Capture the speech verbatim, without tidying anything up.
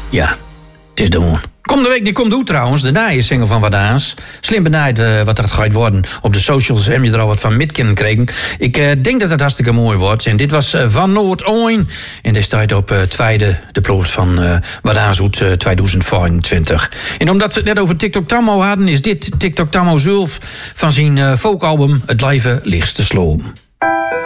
Ja, het is doen. Komende week die komt uit trouwens, de naaie single van Wadaas. Slim benaaid uh, wat dat gaat worden. Op de socials heb je er al wat van mit kunnen krijgen. Ik uh, denk dat het hartstikke mooi wordt. En dit was uh, Van Noord Oin. En dit staat op uh, tweede de ploot van uh, Wadaas uit uh, tweeduizend vijfentwintig. En omdat ze het net over TikTok Tammo hadden, is dit TikTok Tammo zelf van zijn uh, folkalbum Het Leven Lichtste Sloom.